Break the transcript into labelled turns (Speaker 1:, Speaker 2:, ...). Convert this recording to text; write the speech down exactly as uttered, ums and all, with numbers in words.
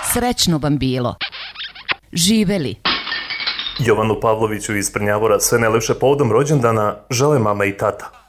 Speaker 1: Srećno vam bilo. Živeli.
Speaker 2: Jovanu Pavloviću iz Prnjavora sve najlepše povodom rođendana žele mama i tata.